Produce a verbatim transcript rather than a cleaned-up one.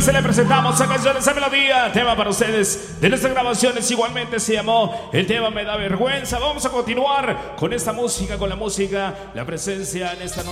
se le presentamos a canción, esa melodía, tema para ustedes de nuestras grabaciones. Igualmente se llamó el tema Me da vergüenza. Vamos a continuar con esta música, con la música, la presencia en esta noche.